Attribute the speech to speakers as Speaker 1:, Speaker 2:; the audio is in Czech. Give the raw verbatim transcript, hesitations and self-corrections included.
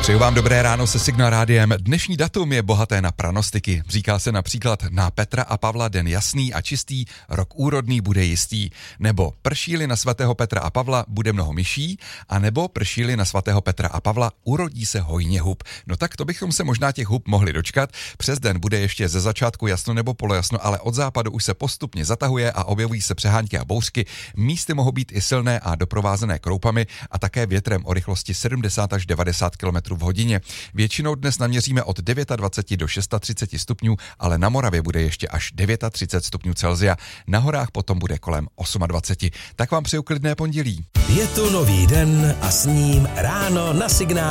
Speaker 1: Přeju vám dobré ráno se Signál rádiem. Dnešní datum je bohaté na pranostiky. Říká se například na Petra a Pavla den jasný a čistý, rok úrodný bude jistý. Nebo prší-li na svatého Petra a Pavla bude mnoho myší, a nebo prší-li na svatého Petra a Pavla urodí se hojně hub. No tak to bychom se možná těch hub mohli dočkat. Přes den bude ještě ze začátku jasno nebo polojasno, ale od západu už se postupně zatahuje a objevují se přehánky a bouřky. Místy mohou být i silné a doprovázené kroupami a také větrem o rychlosti sedmdesát až devadesát kilometrů v hodině. Většinou dnes naměříme od dvacet devět do třicet šest stupňů, ale na Moravě bude ještě až třicet devět stupňů Celsia. Na horách potom bude kolem dvacet osm. Tak vám přeju klidné pondělí.
Speaker 2: Je tu nový den a s ním ráno na Signál.